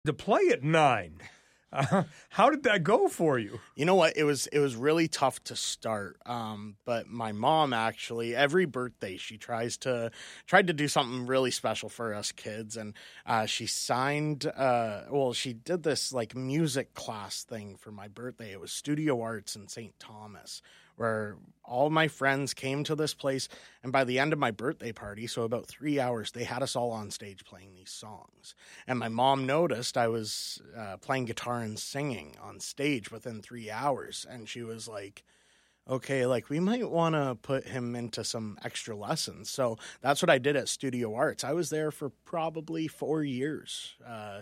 to play at 9. How did that go for you? You know what? It was really tough to start. But my mom actually, every birthday, she tried to do something really special for us kids, and she signed. She did this like music class thing for my birthday. It was Studio Arts in St. Thomas, where all my friends came to this place, and by the end of my birthday party, so about 3 hours, they had us all on stage playing these songs. And my mom noticed I was playing guitar and singing on stage within 3 hours, and she was like, okay, like we might want to put him into some extra lessons. So that's what I did at Studio Arts. I was there for probably 4 years,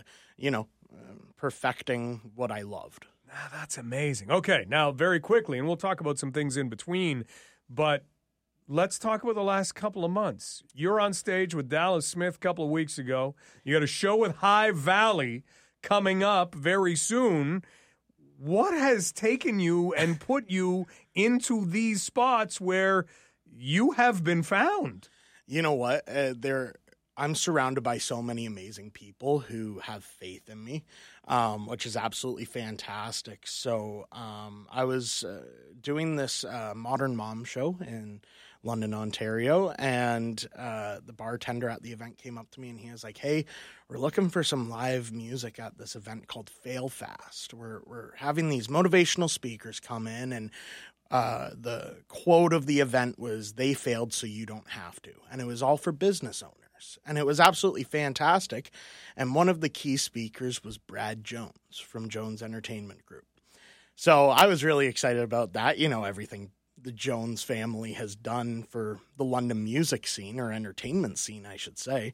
perfecting what I loved. That's amazing. Okay, now very quickly, and we'll talk about some things in between, but let's talk about the last couple of months. You're on stage with Dallas Smith a couple of weeks ago. You got a show with High Valley coming up very soon. What has taken you and put you into these spots where you have been found? You know what? I'm surrounded by so many amazing people who have faith in me, which is absolutely fantastic. So I was doing this Modern Mom show in London, Ontario, and the bartender at the event came up to me and he was like, hey, we're looking for some live music at this event called Fail Fast. We're having these motivational speakers come in, and the quote of the event was, they failed so you don't have to. And it was all for business owners. And it was absolutely fantastic. And one of the key speakers was Brad Jones from Jones Entertainment Group. So I was really excited about that. You know, everything the Jones family has done for the London music scene, or entertainment scene, I should say.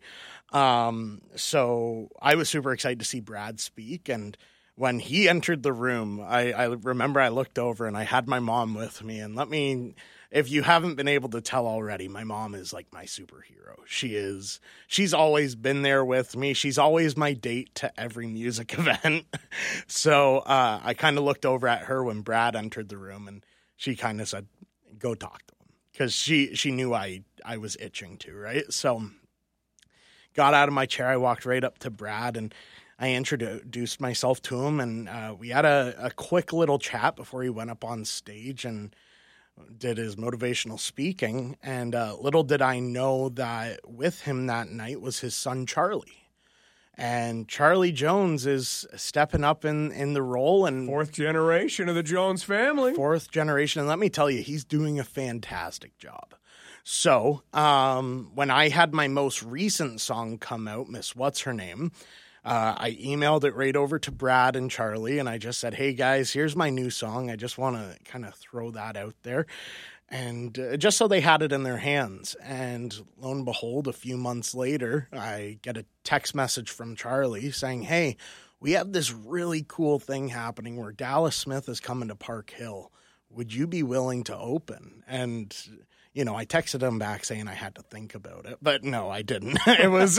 So I was super excited to see Brad speak. And when he entered the room, I remember I looked over and I had my mom with me. And if you haven't been able to tell already, my mom is like my superhero. She's always been there with me. She's always my date to every music event. So I kind of looked over at her when Brad entered the room, and she kind of said, go talk to him. Because she knew I was itching to, right? So got out of my chair. I walked right up to Brad, and I introduced myself to him, and we had a quick little chat before he went up on stage and did his motivational speaking. And little did I know that with him that night was his son, Charlie. And Charlie Jones is stepping up in the role. And 4th generation of the Jones family. 4th generation. And let me tell you, he's doing a fantastic job. So when I had my most recent song come out, Miss What's Her Name, I emailed it right over to Brad and Charlie, and I just said, hey, guys, here's my new song. I just want to kind of throw that out there. And just so they had it in their hands. And lo and behold, a few months later, I get a text message from Charlie saying, hey, we have this really cool thing happening where Dallas Smith is coming to Park Hill. Would you be willing to open? And you know, I texted him back saying I had to think about it, but no, I didn't. It was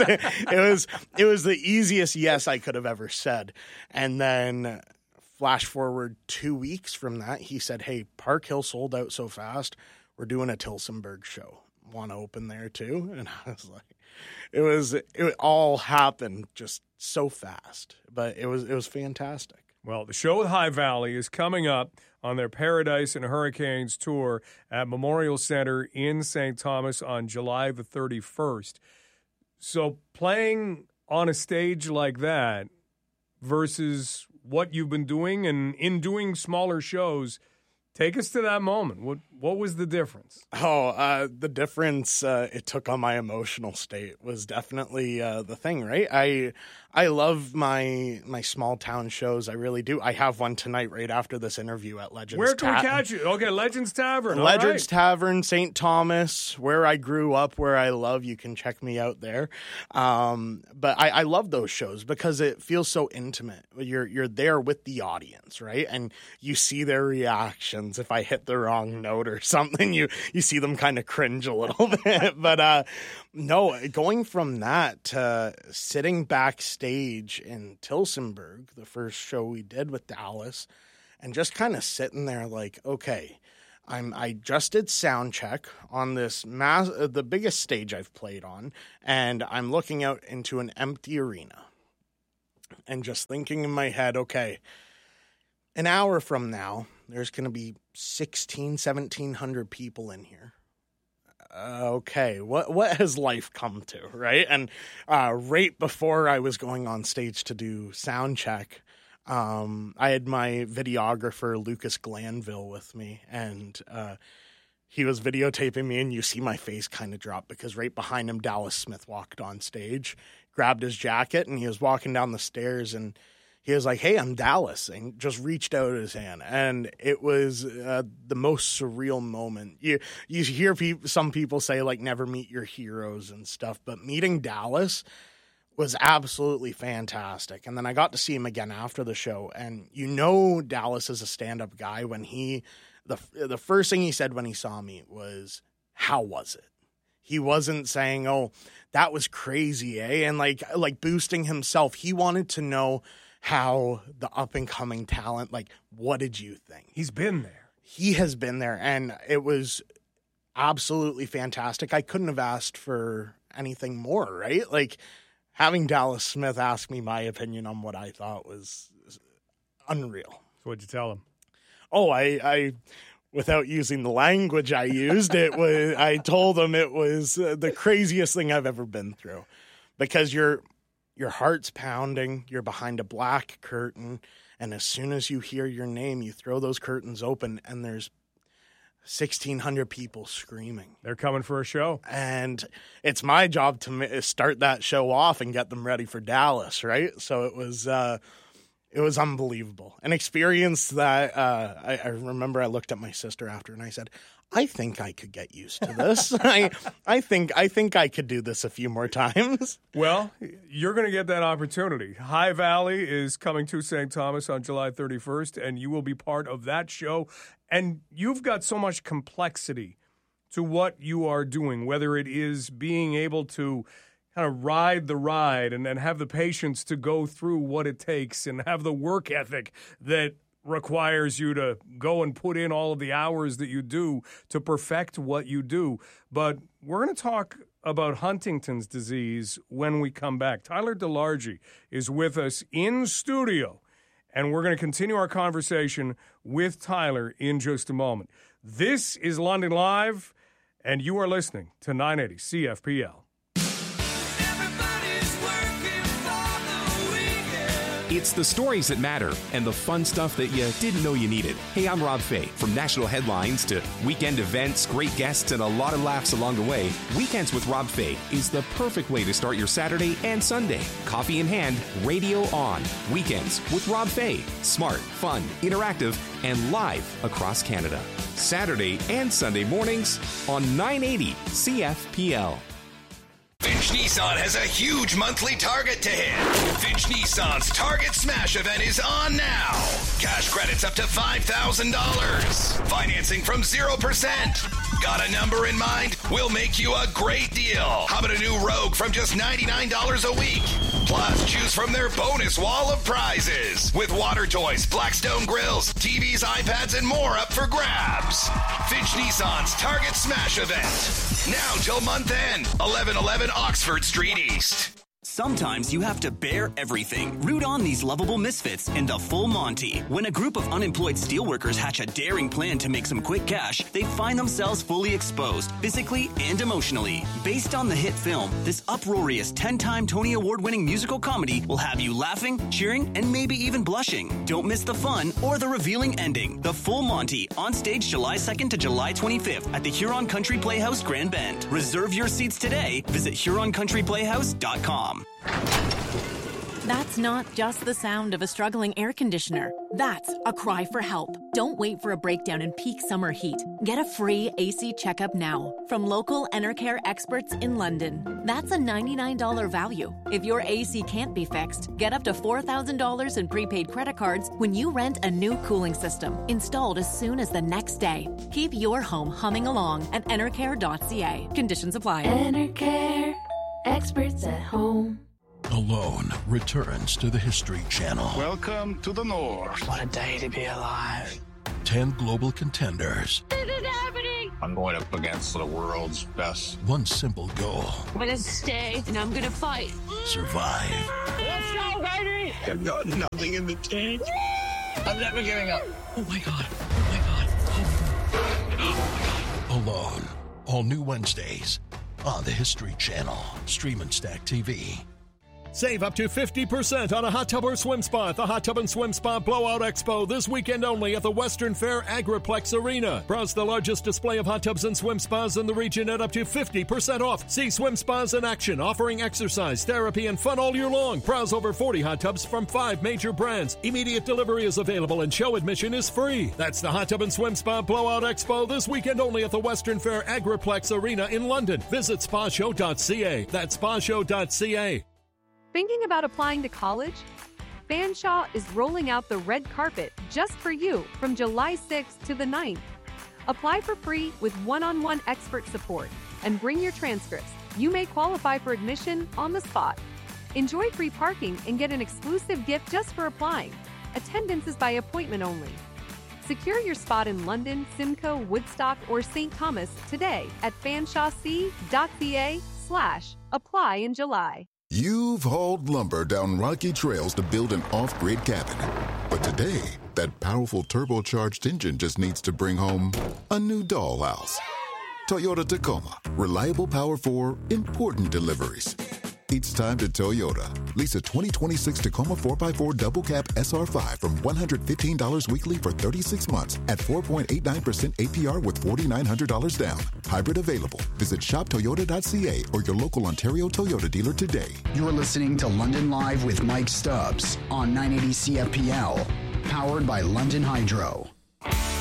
the easiest yes I could have ever said. And then flash forward 2 weeks from that, he said, hey, Park Hill sold out so fast, we're doing a Tillsonburg show. Want to open there too? And I was like, it all happened just so fast, but it was fantastic. Well, the show with High Valley is coming up on their Paradise and Hurricanes tour at Memorial Center in St. Thomas on July the 31st. So playing on a stage like that versus what you've been doing and in doing smaller shows, take us to that moment. What was the difference? The difference it took on my emotional state was definitely the thing, right? I love my small town shows. I really do. I have one tonight right after this interview at Legends. Where can we catch you? Okay, Legends Tavern. Legends Tavern, St. Thomas, where I grew up, where I love. You can check me out there. But I love those shows because it feels so intimate. You're there with the audience, right? And you see their reactions. If I hit the wrong note or something, you see them kind of cringe a little bit. But no, going from that to sitting backstage in Tillsonburg, the first show we did with Dallas, and just kind of sitting there like, okay, I just did sound check on this the biggest stage I've played on, and I'm looking out into an empty arena. and just thinking in my head, okay, an hour from now, there's going to be 1,700 people in here. Okay, what has life come to, right? And right before I was going on stage to do sound check, I had my videographer, Lucas Glanville, with me, and he was videotaping me, and you see my face kind of drop because right behind him, Dallas Smith walked on stage, grabbed his jacket, and he was walking down the stairs, and he was like, "Hey, I'm Dallas," and just reached out his hand. And it was the most surreal moment. You hear some people say, like, never meet your heroes and stuff, but meeting Dallas was absolutely fantastic. And then I got to see him again after the show. And Dallas is a stand-up guy when the first thing he said when he saw me was, "How was it?" He wasn't saying, "Oh, that was crazy, eh?" And like boosting himself. He wanted to know how the up-and-coming talent, like, what did you think? He's been there. He has been there, and it was absolutely fantastic. I couldn't have asked for anything more, right? Like, having Dallas Smith ask me my opinion on what I thought was unreal. So what'd you tell him? Oh, I without using the language I used, I told him it was the craziest thing I've ever been through, because your heart's pounding, you're behind a black curtain, and as soon as you hear your name, you throw those curtains open, and there's 1,600 people screaming. They're coming for a show. And it's my job to start that show off and get them ready for Dallas, right? So it was unbelievable. An experience that I remember I looked at my sister after, and I said, I think I could get used to this. I think I could do this a few more times. Well, you're going to get that opportunity. High Valley is coming to St. Thomas on July 31st, and you will be part of that show. And you've got so much complexity to what you are doing, whether it is being able to kind of ride the ride and then have the patience to go through what it takes and have the work ethic that requires you to go and put in all of the hours that you do to perfect what you do. But we're going to talk about Huntington's disease when we come back. Tyler DeLargy is with us in studio, and we're going to continue our conversation with Tyler in just a moment. This is London Live, and you are listening to 980 CFPL. It's the stories that matter and the fun stuff that you didn't know you needed. Hey, I'm Rob Fay. From national headlines to weekend events, great guests, and a lot of laughs along the way, Weekends with Rob Fay is the perfect way to start your Saturday and Sunday. Coffee in hand, radio on. Weekends with Rob Fay. Smart, fun, interactive, and live across Canada. Saturday and Sunday mornings on 980 CFPL. Finch Nissan has a huge monthly target to hit. Finch Nissan's Target Smash event is on now. Cash credits up to $5,000. Financing from 0%. Got a number in mind? We'll make you a great deal. How about a new Rogue from just $99 a week? Plus, choose from their bonus wall of prizes with water toys, Blackstone grills, TVs, iPads, and more up for grabs. Finch Nissan's Target Smash event. Now till month end, 1111 Oxford Street East. Sometimes you have to bear everything. Root on these lovable misfits in the Full Monty. When a group of unemployed steelworkers hatch a daring plan to make some quick cash, they find themselves fully exposed, physically and emotionally. Based on the hit film, this uproarious 10-time Tony Award-winning musical comedy will have you laughing, cheering, and maybe even blushing. Don't miss the fun or the revealing ending. The Full Monty, on stage July 2nd to July 25th at the Huron Country Playhouse, Grand Bend. Reserve your seats today. Visit HuronCountryPlayhouse.com. That's not just the sound of a struggling air conditioner. That's a cry for help. Don't wait for a breakdown in peak summer heat. Get a free AC checkup now from local Enercare experts in London. That's a $99 value. If your AC can't be fixed, get up to $4,000 in prepaid credit cards when you rent a new cooling system, installed as soon as the next day. Keep your home humming along at enercare.ca. Conditions apply. Enercare, experts at home. Alone returns to the History Channel. Welcome to the North. What a day to be alive. 10 global contenders. This is happening! I'm going up against the world's best. One simple goal. I'm going to stay, and I'm going to fight. Survive. Let's go, baby! I've got nothing in the tank. I'm never giving up. Oh, my God. Oh, my God. Oh, my God. Alone. All new Wednesdays on the History Channel. Stream and Stack TV. Save up to 50% on a hot tub or swim spa at the Hot Tub and Swim Spa Blowout Expo this weekend only at the Western Fair Agriplex Arena. Browse the largest display of hot tubs and swim spas in the region at up to 50% off. See swim spas in action, offering exercise, therapy, and fun all year long. Browse over 40 hot tubs from 5 major brands. Immediate delivery is available and show admission is free. That's the Hot Tub and Swim Spa Blowout Expo this weekend only at the Western Fair Agriplex Arena in London. Visit spashow.ca. That's spashow.ca. Thinking about applying to college? Fanshawe is rolling out the red carpet just for you from July 6th to the 9th. Apply for free with one-on-one expert support and bring your transcripts. You may qualify for admission on the spot. Enjoy free parking and get an exclusive gift just for applying. Attendance is by appointment only. Secure your spot in London, Simcoe, Woodstock, or St. Thomas today at fanshawec.ca/apply in July. You've hauled lumber down rocky trails to build an off-grid cabin. But today, that powerful turbocharged engine just needs to bring home a new dollhouse. Toyota Tacoma. Reliable power for important deliveries. It's time to Toyota. Lease a 2026 Tacoma 4x4 double cab SR5 from $115 weekly for 36 months at 4.89% APR with $4,900 down. Hybrid available. Visit shoptoyota.ca or your local Ontario Toyota dealer today. You're listening to London Live with Mike Stubbs on 980 CFPL, powered by London Hydro.